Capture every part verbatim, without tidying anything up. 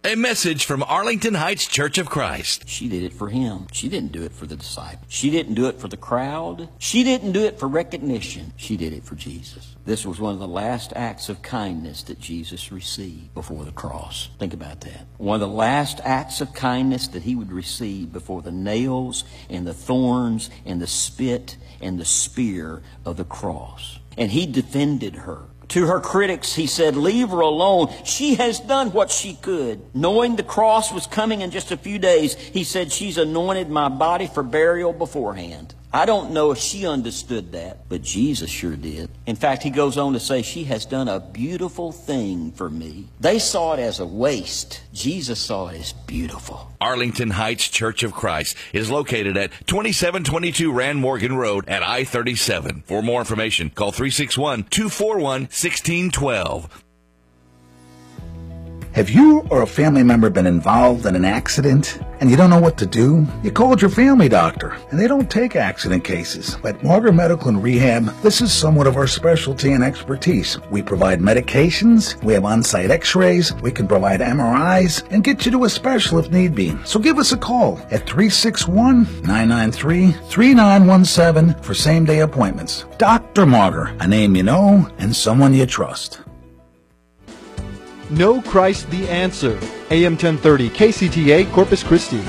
A message from Arlington Heights Church of Christ. She did it for him. She didn't do it for the disciples. She didn't do it for the crowd. She didn't do it for recognition. She did it for Jesus. This was one of the last acts of kindness that Jesus received before the cross. Think about that. One of the last acts of kindness that he would receive before the nails and the thorns and the spit and the spear of the cross. And he defended her. To her critics, he said, leave her alone. She has done what she could. Knowing the cross was coming in just a few days, he said, she's anointed my body for burial beforehand. I don't know if she understood that, but Jesus sure did. In fact, he goes on to say, she has done a beautiful thing for me. They saw it as a waste. Jesus saw it as beautiful. Arlington Heights Church of Christ is located at twenty-seven twenty-two Rand Morgan Road at I thirty-seven. For more information, call three six one, two four one, one six one two. Have you or a family member been involved in an accident and you don't know what to do? You called your family doctor, and they don't take accident cases. At Margaret Medical and Rehab, this is somewhat of our specialty and expertise. We provide medications, we have on-site x-rays, we can provide M R Is, and get you to a specialist if need be. So give us a call at three six one, nine nine three, three nine one seven for same-day appointments. Doctor Margaret, a name you know and someone you trust. Know Christ the Answer. A M ten thirty, K C T A, Corpus Christi.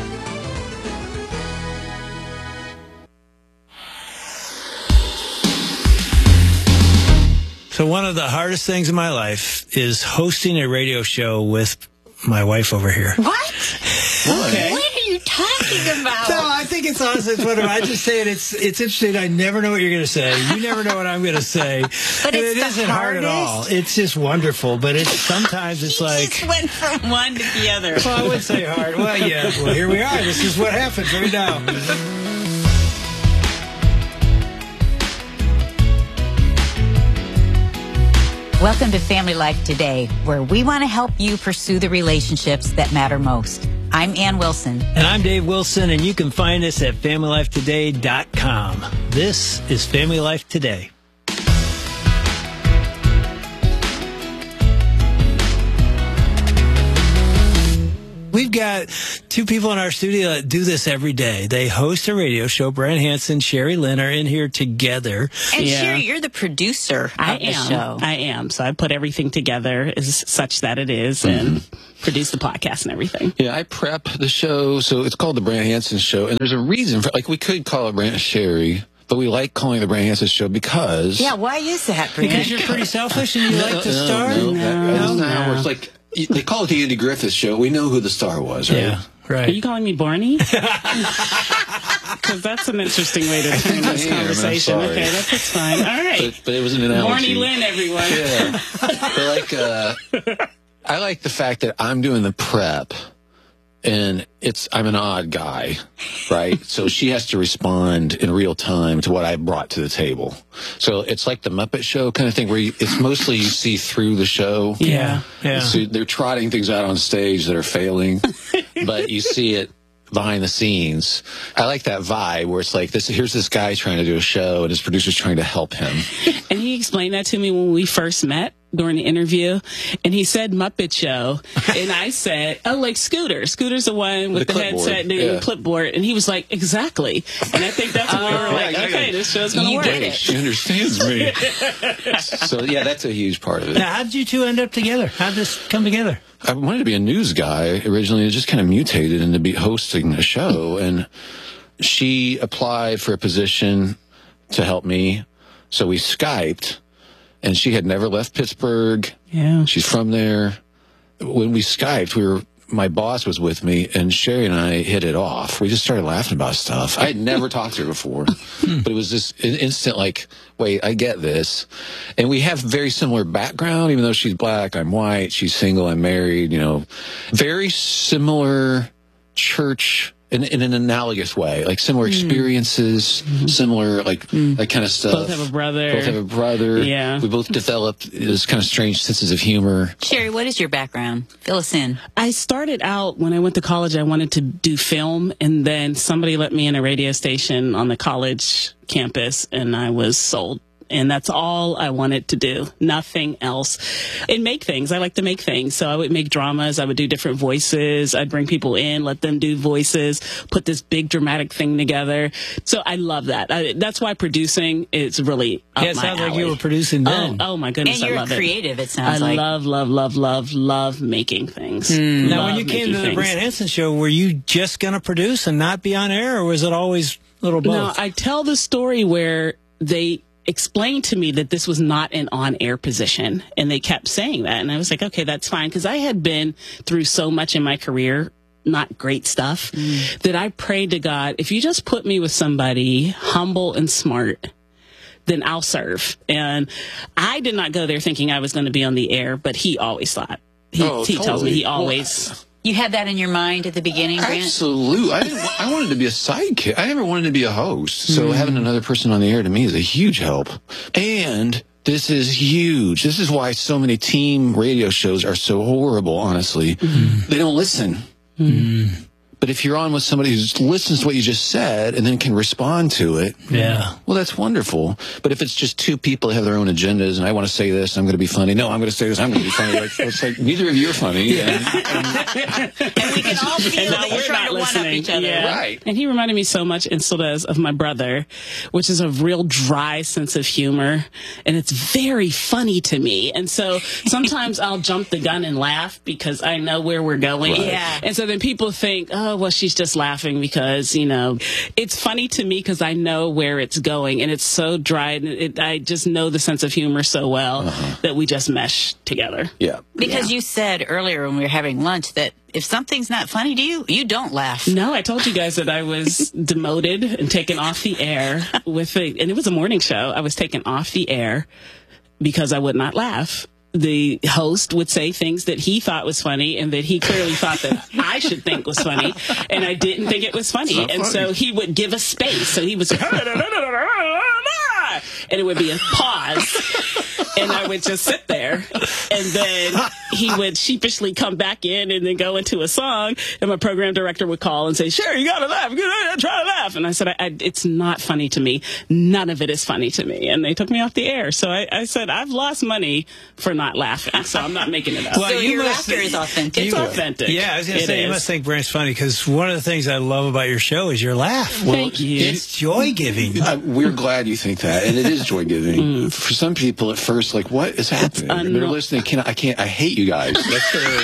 So one of the hardest things in my life is hosting a radio show with my wife over here. What? Okay. What are you talking about? No, I think it's honestly it's whatever. I just say it. It's it's interesting. I never know what you're going to say. You never know what I'm going to say. But and it's it the isn't hard at all. It's just wonderful. But it's sometimes it's you like just went from one to the other. Well, I would say hard. Well, yeah. Well, here we are. This is what happens right now. Welcome to Family Life Today, where we want to help you pursue the relationships that matter most. I'm Ann Wilson. And I'm Dave Wilson, and you can find us at family life today dot com. This is Family Life Today. We've got two people in our studio that do this every day. They host a radio show. Brian Hansen, Sherry Lynn are in here together. And Yeah. Sherry, you're the producer of I the am. show. I am. So I put everything together as such that it is and produce the podcast and everything. Yeah, I prep the show. So it's called the Brian Hansen Show. And there's a reason for, like, we could call it Brian Sherry, but we like calling it the Brian Hansen Show because... Yeah, why is that, Brian? Because you're pretty selfish and you No, like to no, star? No, no, that- that's not how it no. works. Like, they call it the Andy Griffith Show. We know who the star was, right? Yeah, Are right. you calling me Barney? Because that's an interesting way to turn this I am, I'm conversation. sorry. Okay, that's, that's fine. All right. But, but it was an analogy. Barney Lynn, everyone. Yeah. But like, uh, I like the fact that I'm doing the prep, and it's I'm an odd guy, right? So she has to respond in real time to what I brought to the table. So it's like the Muppet Show kind of thing, where you, it's mostly you see through the show. Yeah, yeah. So they're trotting things out on stage that are failing, but you see it behind the scenes. I like that vibe where it's like this. Here's this guy trying to do a show, and his producer's trying to help him. And he explained that to me when we first met during the interview. And he said Muppet Show. And I said, oh, like Scooter. Scooter's the one with The the, clipboard, headset doing yeah. the clipboard. And he was like, exactly. And I think that's when we were like, yeah, okay, yeah. this show's going to You work. did it. She understands me. So yeah, that's a huge part of it. Now, how did you two end up together? How did this come together? I wanted to be a news guy originally. It just kind of mutated into be hosting a show, and she applied for a position to help me. So we Skyped, and she had never left Pittsburgh. Yeah. She's from there. When we Skyped, we were my boss was with me, and Sherry and I hit it off. We just started laughing about stuff. I had never talked to her before, but it was just an instant like, wait, I get this. And we have very similar background, even though she's black, I'm white, she's single, I'm married, you know, very similar church in, in an analogous way, like similar experiences, mm-hmm. similar, like, mm. that kind of stuff. Both have a brother. Both have a brother. Yeah. We both developed this kind of strange senses of humor. Sherry, what is your background? Fill us in. I started out when I went to college, I wanted to do film, and then somebody let me in a radio station on the college campus, and I was sold And that's all I wanted to do. Nothing else. And make things. I like to make things. So I would make dramas. I would do different voices. I'd bring people in, let them do voices, put this big dramatic thing together. So I love that. I, that's why producing is really up Yeah, it my sounds alley. like you were producing then. Oh, oh my goodness, And you're I love creative, it. it sounds I like. love, love, love, love, love making things. Now, Love when you came making to the things. Brand Hanson show, were you just going to produce and not be on air, or was it always a little both? No, I tell the story where they explained to me that this was not an on-air position, and they kept saying that, and I was like, okay, that's fine, because I had been through so much in my career, not great stuff, mm. that I prayed to God, if you just put me with somebody humble and smart, then I'll serve. And I did not go there thinking I was going to be on the air, but he always thought. He, oh, he totally. tells me he always... Well, You had that in your mind at the beginning, Grant? Absolutely. I didn't, I wanted to be a sidekick. I never wanted to be a host. So mm. having another person on the air to me is a huge help. And this is huge. This is why so many team radio shows are so horrible, honestly. Mm. They don't listen. Mm. But if you're on with somebody who listens to what you just said and then can respond to it, yeah, well, that's wonderful. But if it's just two people that have their own agendas, and I want to say this, I'm going to be funny. No, I'm going to say this, I'm going to be funny. Like, it's like neither of you are funny. And, and, and we can all feel that you're trying to one-up each other. Yeah. Right. And he reminded me so much, and still does, of my brother, which is a real dry sense of humor. And it's very funny to me. And so sometimes I'll jump the gun and laugh because I know where we're going. Right. Yeah. And so then people think, oh, well, she's just laughing because, you know, it's funny to me because I know where it's going, and it's so dry. And it, I just know the sense of humor so well uh-huh. that we just mesh together. Yeah. Because yeah. you said earlier when we were having lunch that if something's not funny to you, you don't laugh. No, I told you guys that I was demoted and taken off the air with a, and it was a morning show. I was taken off the air because I would not laugh. The host would say things that he thought was funny and that he clearly thought that I should think was funny, and I didn't think it was funny. And funny. So he would give us space. So he was and it would be a pause, and I would just sit there, and then he would sheepishly come back in and then go into a song, and my program director would call and say, "Sure, you gotta laugh, you gotta try to laugh." And I said, I, I, "It's not funny to me. None of it is funny to me." And they took me off the air. So I, I said, "I've lost money for not laughing, so I'm not making it up." Well, so your laughter is authentic. It's authentic. Yeah, I was going to say, is. You must think Brand's funny, because one of the things I love about your show is your laugh. Well, thank you. It's joy-giving. Uh, we're glad you think that, and it is joy-giving. Mm. For some people, at first, like, what is happening? And they're listening, can I, I can't, I hate you guys. That's their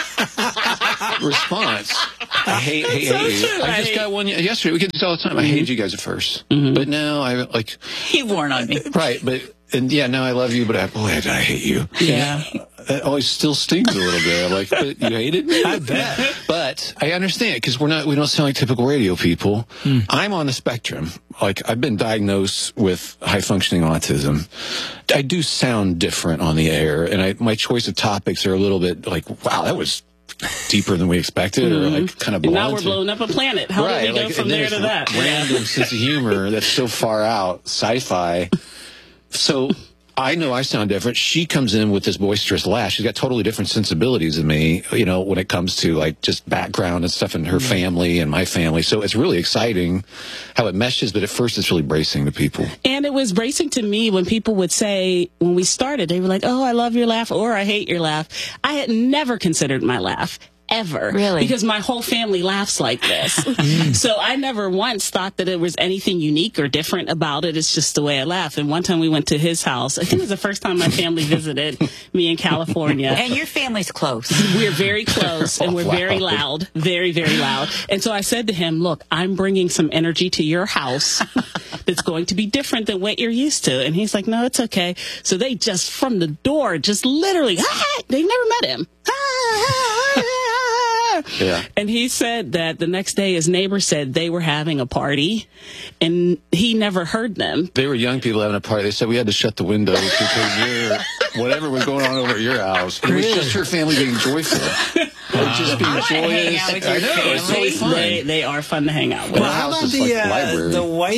response. I hate, hate, so hate you. True. I just I got one yesterday. We get this all the time. I mm-hmm. hated you guys at first. Mm-hmm. But now I, like... You've worn on me. Right, but... And yeah, now I love you, but I, boy, I, I hate you. Yeah. It always still stings a little bit. I'm like, but you hated me? I bet. But I understand, because we're not, we don't sound like typical radio people. Mm. I'm on the spectrum. Like, I've been diagnosed with high-functioning autism. I do sound different on the air, and I, my choice of topics are a little bit like, wow, that was deeper than we expected, mm-hmm. or like kind of blunt. And now we're blowing up a planet. How right, do we go like, from there to that? Random yeah. sense of humor that's so far out, sci-fi. So I know I sound different. She comes in with this boisterous laugh. She's got totally different sensibilities than me, you know, when it comes to like just background and stuff in her family and my family. So it's really exciting how it meshes, but at first it's really bracing to people. And it was bracing to me when people would say, when we started, they were like, "Oh, I love your laugh," or "I hate your laugh." I had never considered my laugh. Ever. Really? Because my whole family laughs like this. So I never once thought that there was anything unique or different about it. It's just the way I laugh. And one time we went to his house. I think it was the first time my family visited me in California. And your family's close. We're very close, and we're oh, wow. very loud. Very, very loud. And so I said to him, "Look, I'm bringing some energy to your house that's going to be different than what you're used to." And he's like, "No, it's okay." So they just, from the door, just literally, ah, they never met him. Ah, ah, ah, Yeah. And he said that the next day his neighbor said they were having a party, and he never heard them. They were young people having a party. They said we had to shut the windows because you're, whatever was going on over at your house. It was just her family being joyful. Wow. Just being I want to joyous. hang out with your I know, family. it's really fun. They, they are fun to hang out with. Well, how house about is the, like uh, library. the white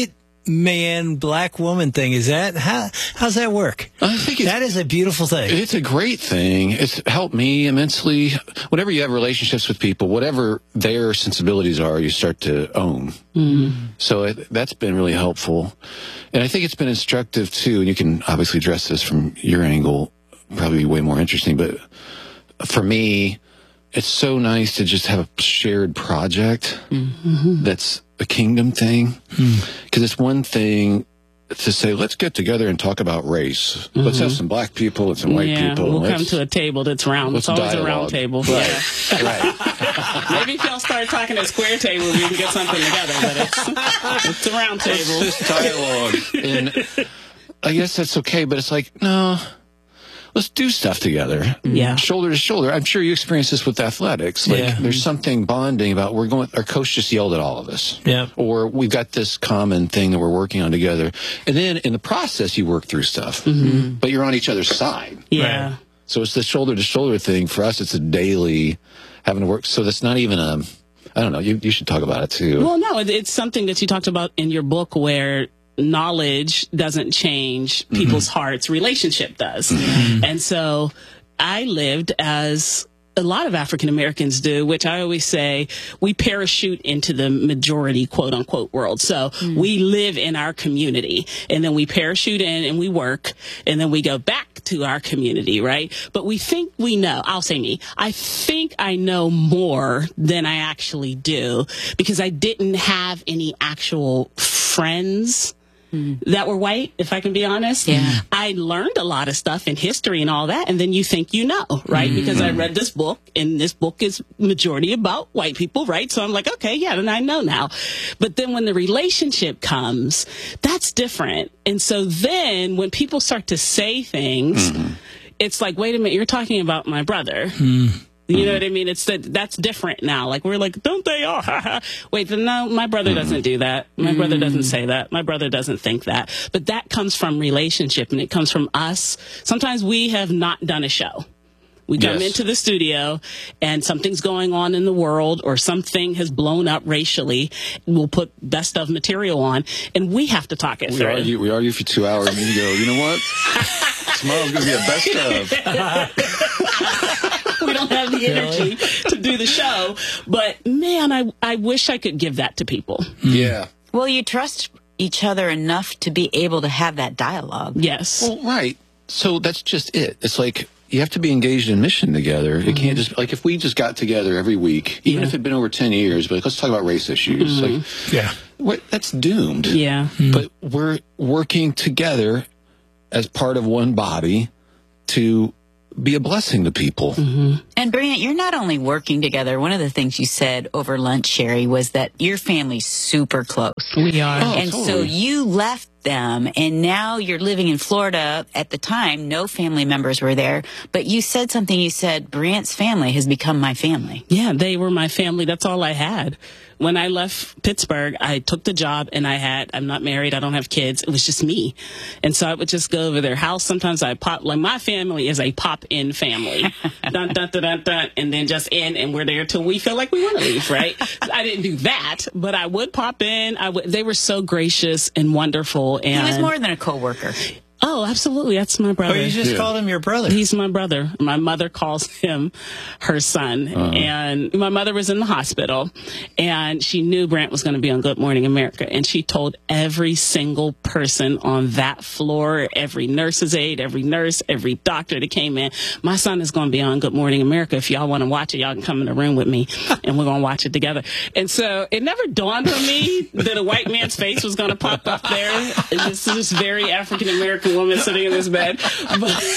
man, black woman thing. Is that, how, how's that work? I think it's, that is a beautiful thing. It's a great thing. It's helped me immensely. Whenever you have relationships with people, whatever their sensibilities are, you start to own. Mm-hmm. So it, that's been really helpful. And I think it's been instructive, too. And you can obviously address this from your angle, probably way more interesting. But for me, it's so nice to just have a shared project mm-hmm. that's a kingdom thing. Because mm. it's one thing to say, let's get together and talk about race. Mm-hmm. Let's have some black people and some white yeah, people. We'll let's, come to a table that's round. It's always dialogue. a round table. Right. Yeah. right. Maybe if y'all start talking at square table, we can get something together. But it's, it's a round table. It's just dialogue. And I guess that's okay, but it's like, no, let's do stuff together. Yeah. Shoulder to shoulder. I'm sure you experience this with athletics. Like, yeah. there's something bonding about, we're going, our coach just yelled at all of us. Yeah. Or we've got this common thing that we're working on together. And then in the process, you work through stuff. Mm-hmm. But you're on each other's side. Yeah. Right? So it's the shoulder to shoulder thing. For us, it's a daily having to work. So that's not even a, I don't know, you, you should talk about it too. Well, no, it's something that you talked about in your book where knowledge doesn't change people's mm-hmm. hearts, relationship does. Mm-hmm. And so I lived as a lot of African Americans do, which I always say we parachute into the majority quote unquote world. So mm. we live in our community and then we parachute in and we work and then we go back to our community, right? But we think we know, I'll say me, I think I know more than I actually do because I didn't have any actual friends that were white, if I can be honest. Yeah. I learned a lot of stuff in history and all that, and then you think you know, right? Mm-hmm. Because I read this book, and this book is majority about white people, right? So I'm like, okay, yeah, then I know now. But then when the relationship comes, that's different. And so then when people start to say things, mm-hmm. it's like, wait a minute, you're talking about my brother. Mm. You know what I mean? It's that that's different now. Like, we're like, don't they all? Wait, no, my brother mm. doesn't do that. My mm. brother doesn't say that. My brother doesn't think that. But that comes from relationship, and it comes from us. Sometimes we have not done a show. We come yes. into the studio and something's going on in the world or something has blown up racially. We'll put best of material on, and we have to talk it we through. Argue, we argue for two hours, and then you go, you know what? Tomorrow's going to be a best of. We don't have the energy to do the show. But, man, I, I wish I could give that to people. Yeah. Well, you trust each other enough to be able to have that dialogue. Yes. Well, right. So that's just it. It's like you have to be engaged in mission together. It mm-hmm. can't just, like, if we just got together every week, even yeah. if it had been over ten years, but like, let's talk about race issues. Mm-hmm. Like, yeah. What, that's doomed. Yeah. Mm-hmm. But we're working together as part of one body to be a blessing to people. Mm-hmm. And Brant, you're not only working together. One of the things you said over lunch, Sherry, was that your family's super close. We are. Oh, and totally. so you left them, and now you're living in Florida. At the time, no family members were there. But you said something. You said, Brant's family has become my family. Yeah, they were my family. That's all I had. When I left Pittsburgh, I took the job and I had, I'm not married, I don't have kids. It was just me. And so I would just go over their house. Sometimes I pop, like my family is a pop-in family. dun, dun, dun, dun, dun, and then just in, and we're there till we feel like we want to leave, right? I didn't do that, but I would pop in. I would, they were so gracious and wonderful. And he was more than a coworker. Oh, absolutely. That's my brother. Oh, you just yeah. called him your brother. He's my brother. My mother calls him her son. Uh-huh. And my mother was in the hospital, and she knew Brant was going to be on Good Morning America. And she told every single person on that floor, every nurse's aide, every nurse, every doctor that came in, my son is going to be on Good Morning America. If y'all want to watch it, y'all can come in the room with me, and we're going to watch it together. And so it never dawned on me that a white man's face was going to pop up there. And this is this very African-American woman sitting in this bed. But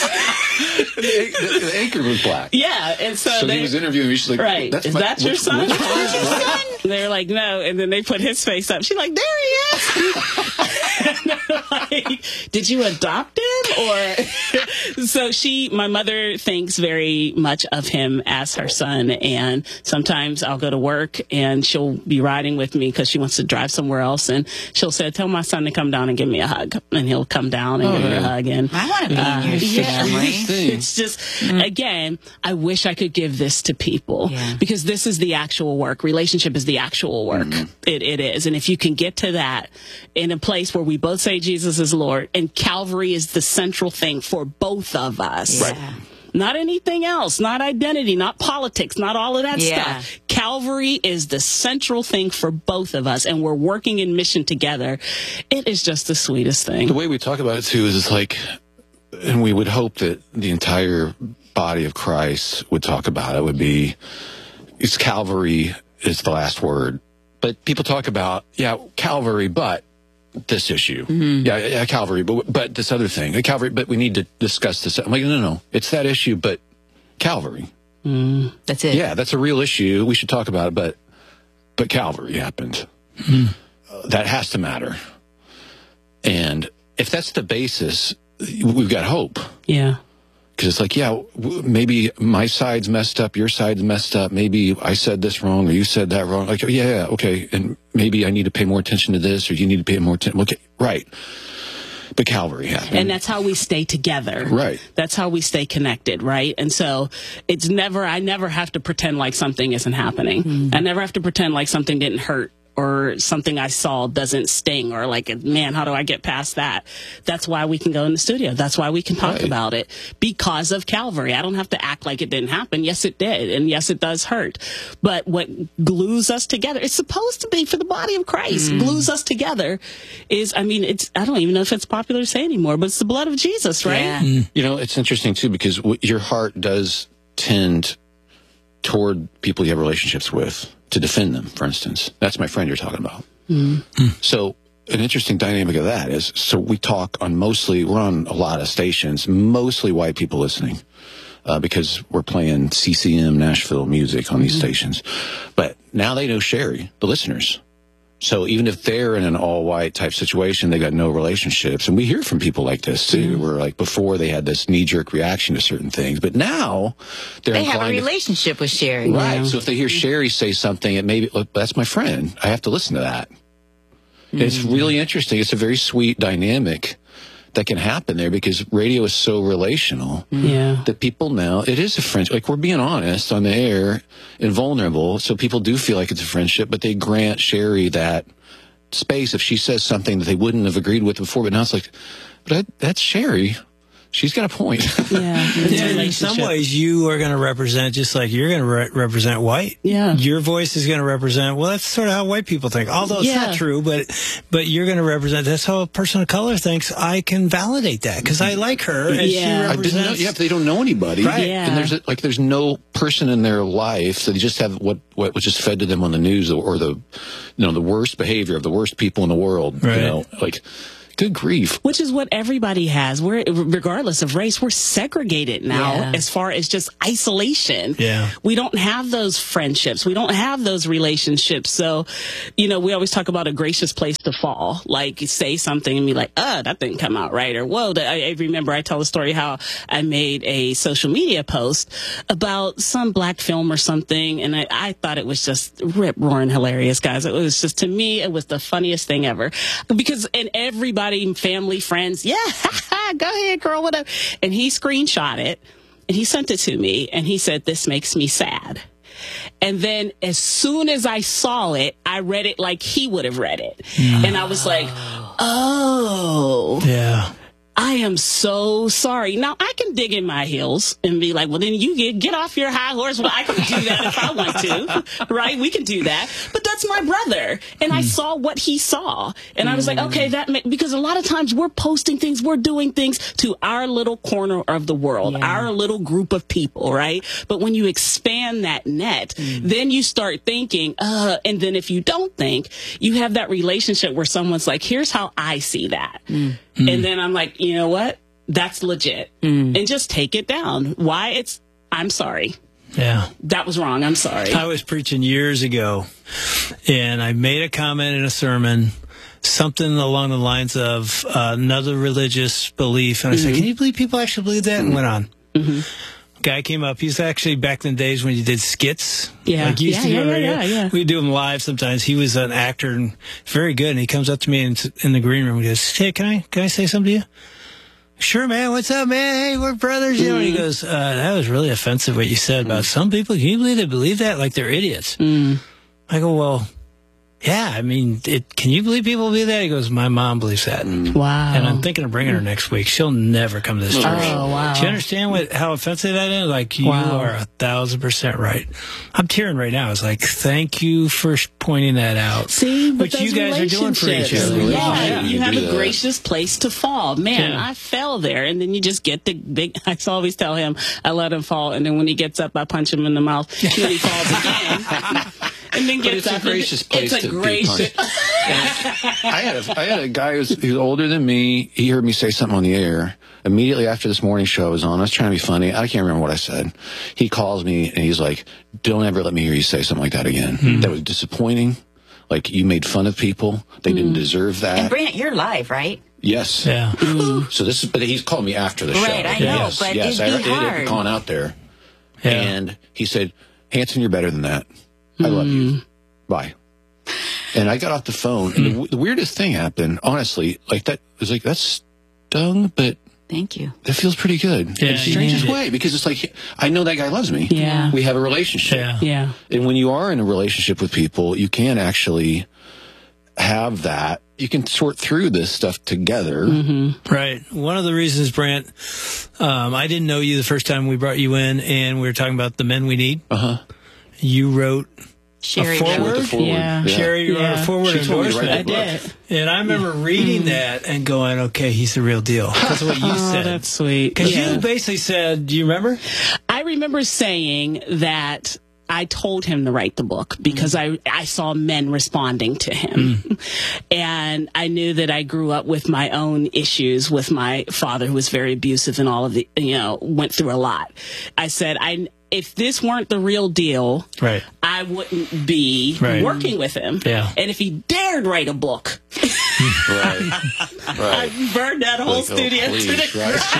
the, the, the anchor was black. Yeah, and so, so they, he was interviewing me. She's like, right, that's is my, that your which, son? Which That's your son? They're like, no, and then they put his face up. She's like, there he is. Like, did you adopt him? Or so she, my mother thinks very much of him as her son. And sometimes I'll go to work and she'll be riding with me because she wants to drive somewhere else. And she'll say, tell my son to come down and give me a hug. And he'll come down and oh, give yeah. her a hug. And I want to be uh, in your yeah, family. It's just, mm. again, I wish I could give this to people yeah. because this is the actual work. Relationship is the actual work. Mm. It, it is. And if you can get to that in a place where we both say Jesus is Lord and Calvary is the central thing for both of us. Yeah. Right. Not anything else, not identity, not politics, not all of that yeah. stuff. Calvary is the central thing for both of us, and we're working in mission together. It is just the sweetest thing. The way we talk about it, too, is it's like, and we would hope that the entire body of Christ would talk about it, would be, it's Calvary is the last word. But people talk about, yeah, Calvary, but this issue. Mm-hmm. Yeah, yeah, Calvary, but but this other thing. Calvary, but we need to discuss this. I'm like, no, no, no. It's that issue, but Calvary. Mm. That's it. Yeah, that's a real issue. We should talk about it, but but Calvary happened. Mm. Uh, that has to matter. And if that's the basis, we've got hope. Yeah. Because it's like, yeah, maybe my side's messed up, your side's messed up. Maybe I said this wrong or you said that wrong. Like, yeah, yeah, okay. And maybe I need to pay more attention to this or you need to pay more attention. Okay, right. But Calvary happened. And that's how we stay together. Right. That's how we stay connected, right? And so it's never, I never have to pretend like something isn't happening. Mm-hmm. I never have to pretend like something didn't hurt or something I saw doesn't sting or like, man, how do I get past that? That's why we can go in the studio. That's why we can talk right. about it because of Calvary. I don't have to act like it didn't happen. Yes, it did. And yes, it does hurt. But what glues us together, it's supposed to be for the body of Christ, mm. glues us together is, I mean, it's, I don't even know if it's popular to say anymore, but it's the blood of Jesus, right? Yeah. Mm. You know, it's interesting too, because w- your heart does tend toward people you have relationships with to defend them, for instance. That's my friend you're talking about. Mm-hmm. So an interesting dynamic of that is, so we talk on mostly, we're on a lot of stations, mostly white people listening, uh, because we're playing C C M Nashville music on these mm-hmm. stations. But now they know Sherry, the listeners. So even if they're in an all-white type situation, they've got no relationships. And we hear from people like this, too, mm-hmm. where, like, before they had this knee-jerk reaction to certain things. But now they're They have a to, relationship with Sherry. right. Yeah. So if they hear Sherry say something, it maybe, look, that's my friend. I have to listen to that. Mm-hmm. It's really interesting. It's a very sweet dynamic that can happen there because radio is so relational yeah. that people now, it is a friendship. Like, we're being honest on the air and vulnerable, so people do feel like it's a friendship, but they grant Sherry that space if she says something that they wouldn't have agreed with before. But now it's like, but that, that's Sherry. She's got a point. Yeah. Yeah, in some ways, you are going to represent just like you're going to re- represent white. Yeah. Your voice is going to represent, well, that's sort of how white people think. Although it's yeah. not true, but but you're going to represent, that's how a person of color thinks. I can validate that because I like her. And yeah. she I represents. didn't know, yeah, but they don't know anybody. Right. Yeah. And there's a, like, there's no person in their life, so they just have what, what was just fed to them on the news or the, you know, the worst behavior of the worst people in the world. Right. You know, like, good grief. Which is what everybody has. We're, regardless of race, we're segregated now yeah. as far as just isolation. Yeah. We don't have those friendships. We don't have those relationships. So, you know, we always talk about a gracious place to fall. Like, say something and be like, uh, that didn't come out right. Or, whoa, that, I, I remember I tell a story how I made a social media post about some black film or something. And I, I thought it was just rip-roaring hilarious, guys. It was just, to me, it was the funniest thing ever. Because, and everybody, family, friends, yeah, go ahead, girl, whatever. And he screenshot it and he sent it to me and he said, this makes me sad. And then as soon as I saw it, I read it like he would have read it. Mm. And I was like, oh. Yeah. I am so sorry. Now, I can dig in my heels and be like, well, then you get, get off your high horse. Well, I can do that if I want to, right? We can do that. But that's my brother. And mm. I saw what he saw. And mm. I was like, okay, that ma-, because a lot of times we're posting things, we're doing things to our little corner of the world, yeah. our little group of people, right? But when you expand that net, mm. then you start thinking, uh, and then if you don't think, you have that relationship where someone's like, here's how I see that. Mm. Mm. And then I'm like, you know what? That's legit. Mm. And just take it down. Why? It's, I'm sorry. Yeah. That was wrong. I'm sorry. I was preaching years ago, and I made a comment in a sermon something along the lines of uh, another religious belief. And I said, can you believe people actually believe that? And went on. Mm-hmm. Guy came up. He's actually back in the days when you did skits. Yeah. Like you used Yeah, to do yeah, on radio. yeah, yeah. We do them live sometimes. He was an actor and very good. And he comes up to me in, in the green room and goes, hey, can I, can I say something to you? Sure, man. What's up, man? Hey, we're brothers. You know, and he goes, uh, that was really offensive what you said about some people. Can you believe they believe that? Like they're idiots. Mm. I go, well, yeah, I mean, it, can you believe people believe that? He goes, my mom believes that. Wow. And I'm thinking of bringing her next week. She'll never come to this church. Oh, wow. Do you understand what how offensive that is? Like, you Wow. are a thousand percent right. I'm tearing right now. It's like, thank you for pointing that out. See, but Which you those guys are doing for each relationships. other. Yeah, Yeah, you you have do a that. gracious place to fall. Man, Yeah. I fell there, and then you just get the big. I always tell him I let him fall, and then when he gets up, I punch him in the mouth. Then he falls again, and then But gets it's a up. gracious place it's a to be gracious. I had a I had a guy who was, he was older than me. He heard me say something on the air immediately after this morning show was on. I was trying to be funny. I can't remember what I said. He calls me and he's like, "Don't ever let me hear you say something like that again. Hmm. That was disappointing. Like you made fun of people. They didn't deserve that." And Brant, you're live, right? Yes. Yeah. So this is, but he's called me after the show. Right, I know, yes, but yes, it'd I, be it had hard. gone out there, Yeah. and he said, "Hanson, you're better than that. I love you. Bye." And I got off the phone, and the, w- the weirdest thing happened. Honestly, like that was like that stung, but Thank you. that feels pretty good Yeah, in the strangest yeah. way because it's like I know that guy loves me. Yeah. We have a relationship. Yeah. Yeah. And when you are in a relationship with people, you can actually have that. You can sort through this stuff together. Mm-hmm. Right. One of the reasons, Brant, um, I didn't know you the first time we brought you in, and we were talking about the men we need. Uh huh. You wrote Sherry a forward. wrote. Forward. Yeah. Sherry, you wrote Yeah. a forward She told me to endorsement. write I that book. did. And I remember reading that and going, okay, he's the real deal. That's what you Oh, said. that's sweet. Because Yeah. you basically said, do you remember? I remember saying that I told him to write the book because I, I saw men responding to him. And I knew that I grew up with my own issues with my father, who was very abusive and all of the, you know, went through a lot. I said, I, if this weren't the real deal, Right. I wouldn't be Right. working with him. Yeah. And if he dared write a book, Right. Right. I'd burn that whole Like, oh, studio to please, the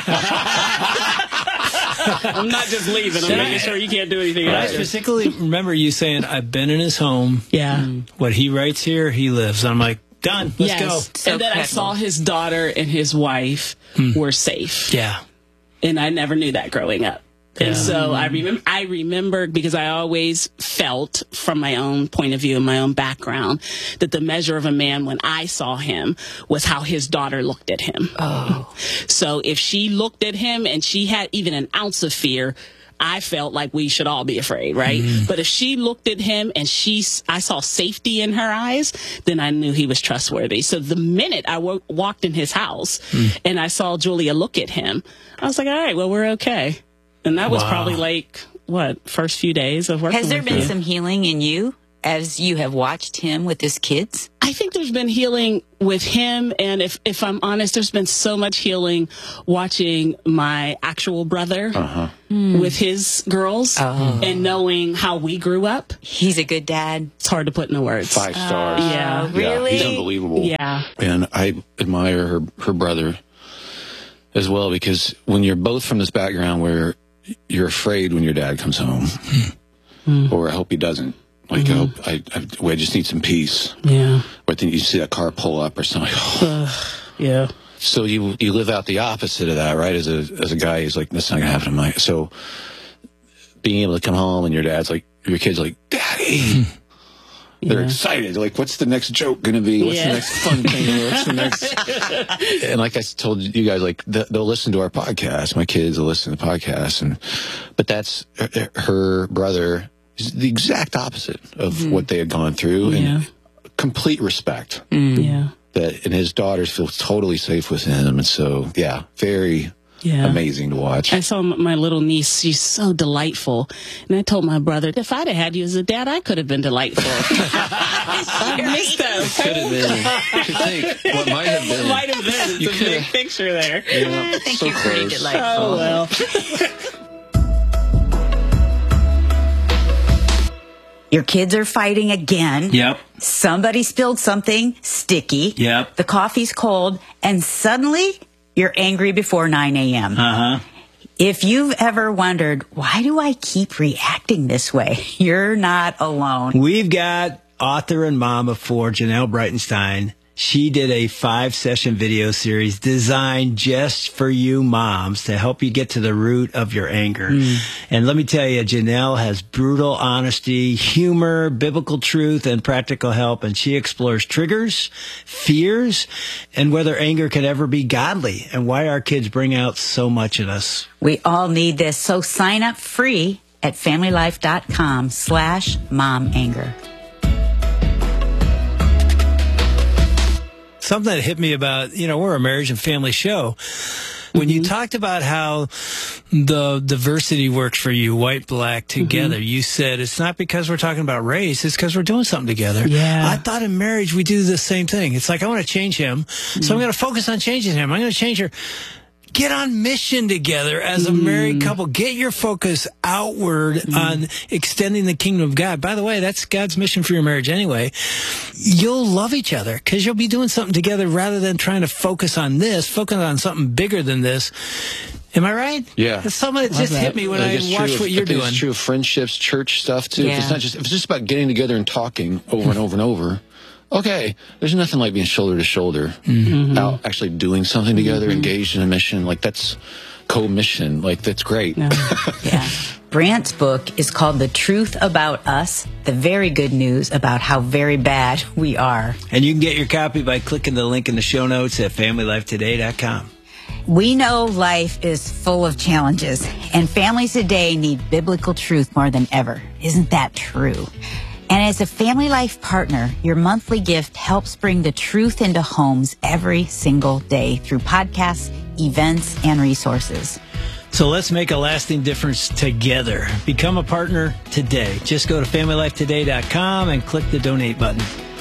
right? I'm not just leaving. I'm making sure you can't do anything I else. specifically remember you saying, I've been in his home. Yeah. What he writes here, he lives. I'm like, done. Let's yes. go. So and then I credible. saw his daughter and his wife were safe. Yeah. And I never knew that growing up. Yeah. And so I remember, I remember because I always felt from my own point of view and my own background that the measure of a man when I saw him was how his daughter looked at him. Oh. So if she looked at him and she had even an ounce of fear, I felt like we should all be afraid, right? But if she looked at him and she, I saw safety in her eyes, then I knew he was trustworthy. So the minute I w- walked in his house and I saw Julia look at him, I was like, all right, well, we're okay. And that was Wow. probably like, what, first few days of working Has there with been him. some healing in you as you have watched him with his kids? I think there's been healing with him. And if, if I'm honest, there's been so much healing watching my actual brother Uh-huh. with his girls and knowing how we grew up. He's a good dad. It's hard to put into words. Five stars. Yeah. Really? He's unbelievable. Yeah. And I admire her, her brother as well because when you're both from this background where you're afraid when your dad comes home, or I hope he doesn't. Like, I hope I, I, well, I just need some peace. Yeah. But then you see that car pull up or something. Yeah. So you you live out the opposite of that, right? As a as a guy, he's like, that's not gonna happen to my. So being able to come home and your dad's like, your kid's like, Daddy. They're Yeah. excited. They're like, what's the next joke going to be? What's Yeah. the next fun thing? What's the next? And like I told you guys, like th- they'll listen to our podcast. My kids will listen to the podcast, and but that's her, her brother is the exact opposite of what they had gone through, Yeah. and complete respect. Yeah. That and his daughters feel totally safe with him, and so yeah, very Yeah. amazing to watch. I saw m- my little niece. She's so delightful. And I told my brother, if I'd have had you as a dad, I could have been delightful. I missed that. Could have been. You think what might have been. Might have been. It's You a could big have- picture there. Yeah, I think so you're pretty close. delightful. Oh, well. Your kids are fighting again. Yep. Somebody spilled something sticky. Yep. The coffee's cold, and suddenly you're angry before nine a.m. Uh-huh. If you've ever wondered, why do I keep reacting this way? You're not alone. We've got author and mom of four, Janelle Breitenstein. She did a five-session video series designed just for you moms to help you get to the root of your anger. Mm. And let me tell you, Janelle has brutal honesty, humor, biblical truth, and practical help. And she explores triggers, fears, and whether anger can ever be godly and why our kids bring out so much in us. We all need this. So sign up free at familylife.com slash mom anger. Something that hit me about, you know, we're a marriage and family show. When you talked about how the diversity works for you, white, black, together, mm-hmm. you said it's not because we're talking about race, it's because we're doing something together. Yeah. I thought in marriage we do the same thing. It's like, I want to change him, mm-hmm. so I'm going to focus on changing him. I'm going to change her. Get on mission together as a married couple. Get your focus outward mm. on extending the kingdom of God. By the way, that's God's mission for your marriage anyway. You'll love each other because you'll be doing something together rather than trying to focus on this, focus on something bigger than this. Am I right? Yeah. It's something that just that. hit me when I I watched of, what you're I think doing. It's true of friendships, church stuff, too. Yeah. It's not just, if it's just about getting together and talking over and over and over, okay, there's nothing like being shoulder to shoulder, mm-hmm. out actually doing something together, mm-hmm. engaged in a mission. Like, that's co-mission. Like, that's great. No. Yeah. Brant's book is called The Truth About Us, the very good news about how very bad we are. And you can get your copy by clicking the link in the show notes at family life today dot com. We know life is full of challenges, and families today need biblical truth more than ever. Isn't that true? And as a Family Life partner, your monthly gift helps bring the truth into homes every single day through podcasts, events, and resources. So let's make a lasting difference together. Become a partner today. Just go to family life today dot com and click the donate button.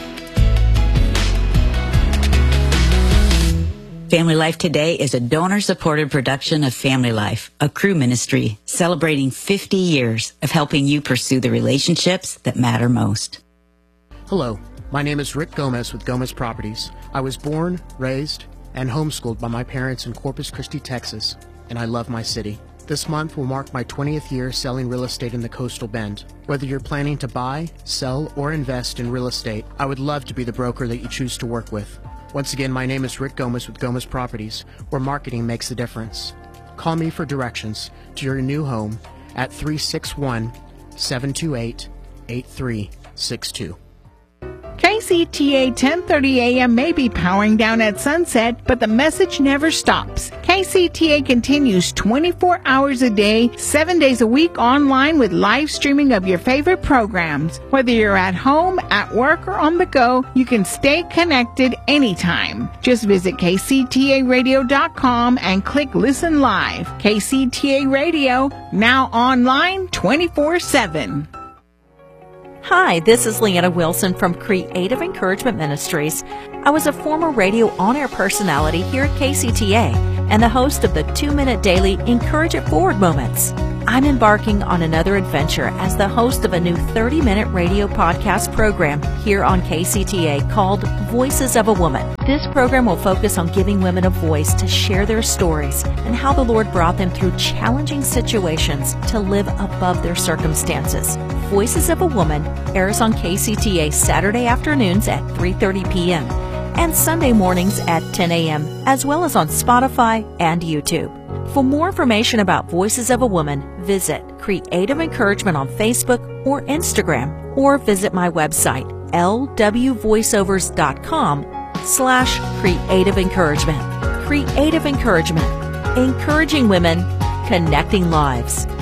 Family Life Today is a donor-supported production of Family Life, a crew ministry celebrating fifty years of helping you pursue the relationships that matter most. Hello, my name is Rick Gomez with Gomez Properties. I was born, raised, and homeschooled by my parents in Corpus Christi, Texas, and I love my city. This month will mark my twentieth year selling real estate in the Coastal Bend. Whether you're planning to buy, sell, or invest in real estate, I would love to be the broker that you choose to work with. Once again, my name is Rick Gomez with Gomez Properties, where marketing makes the difference. Call me for directions to your new home at three six one, seven two eight, eight three six two. K C T A ten thirty A M may be powering down at sunset, but the message never stops. K C T A continues twenty-four hours a day, seven days a week online with live streaming of your favorite programs. Whether you're at home, at work, or on the go, you can stay connected anytime. Just visit K C T A radio dot com and click Listen Live. K C T A Radio, now online twenty-four seven. Hi, this is Leanna Wilson from Creative Encouragement Ministries. I was a former radio on-air personality here at K C T A and the host of the two-minute daily Encourage It Forward moments. I'm embarking on another adventure as the host of a new thirty-minute radio podcast program here on K C T A called Voices of a Woman. This program will focus on giving women a voice to share their stories and how the Lord brought them through challenging situations to live above their circumstances. Voices of a Woman airs on K C T A Saturday afternoons at three thirty p.m. and Sunday mornings at ten a.m., as well as on Spotify and YouTube. For more information about Voices of a Woman, visit Creative Encouragement on Facebook or Instagram, or visit my website, l w voiceovers dot com slash creative encouragement. Creative Encouragement, encouraging women, connecting lives.